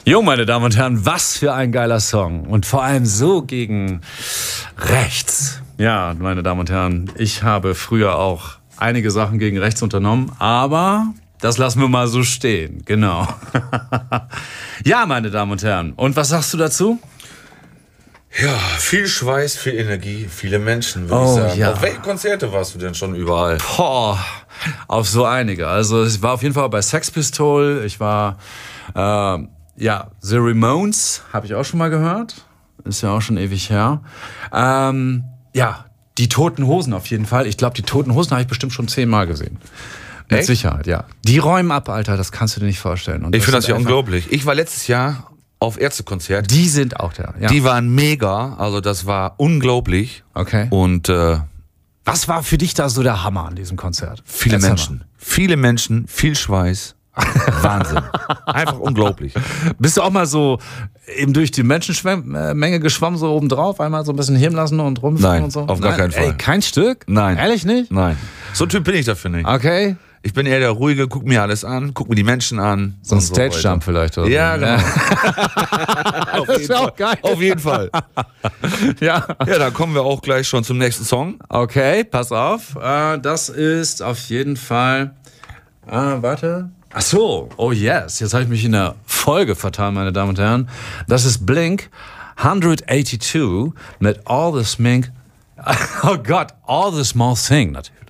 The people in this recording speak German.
Jo, meine Damen und Herren, was für ein geiler Song. Und vor allem so gegen rechts. Ja, meine Damen und Herren, ich habe früher auch einige Sachen gegen rechts unternommen, aber das lassen wir mal so stehen. Genau. Ja, meine Damen und Herren, und was sagst du dazu? Ja, viel Schweiß, viel Energie, viele Menschen, würde ich sagen. Ja. Auf welche Konzerte warst du denn schon überall? Boah, auf so einige. Also ich war auf jeden Fall bei Sex Pistol, ich war, The Ramones, habe ich auch schon mal gehört. Ist ja auch schon ewig her. Die Toten Hosen auf jeden Fall. Ich glaube, die Toten Hosen habe ich bestimmt schon 10-mal gesehen. Mit Echt? Sicherheit, ja. Die räumen ab, Alter, das kannst du dir nicht vorstellen. Und Ich finde das ja sind unglaublich. Ich war letztes Jahr auf Ärztekonzert. Die sind auch da, ja. Die waren mega, also das war unglaublich. Okay. Und Was war für dich da so der Hammer an diesem Konzert? viele Erzähl Menschen. Viele Menschen, viel Schweiß. Wahnsinn. Einfach unglaublich. Bist du auch mal so eben durch die Menschenmenge geschwommen, so oben drauf, einmal so ein bisschen heben lassen und rumfahren Nein, und so? auf gar keinen Fall. Ey, kein Stück? Nein. Ehrlich nicht? Nein. So ein Typ bin ich dafür nicht. Okay. Ich bin eher der Ruhige, guck mir alles an, guck mir die Menschen an. So ein und weiter. Stage-Jump vielleicht. Oder Ja, so. genau. Auf Das jeden wäre auch Fall. geil. Auf jeden Fall. Ja. Ja, da kommen wir auch gleich schon zum nächsten Song. Okay, pass auf. Das ist auf jeden Fall. Warte. Ach so. Oh yes. Jetzt habe ich mich in der Folge vertan, meine Damen und Herren. Das ist Blink 182 mit All the Smink. Oh Gott, All the Small Thing natürlich.